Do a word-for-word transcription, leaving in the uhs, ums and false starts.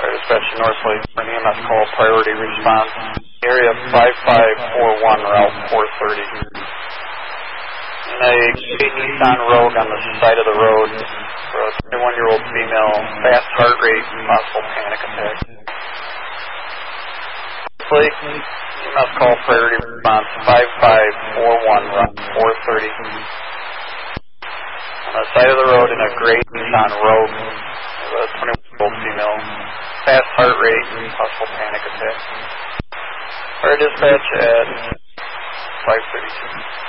Fire dispatch to North Lake, an E M S call, priority response. Area five five four one, route four thirty. In a Nissan Rogue on the side of the road for a twenty-one-year-old female, fast heart rate, possible panic attack. North Lake, E M S call, priority response five five four one, route four thirty. On the side of the road in a gray Nissan Rogue, a twenty-one-year-old female, fast heart rate, possible panic attack. Fire dispatch at five thirty-two.